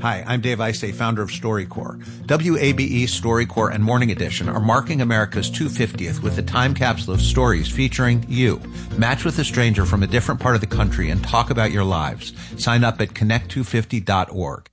Hi, I'm Dave Isay, founder of StoryCorps. WABE, StoryCorps, and Morning Edition are marking America's 250th with a time capsule of stories featuring you. Match with a stranger from a different part of the country and talk about your lives. Sign up at connect250.org.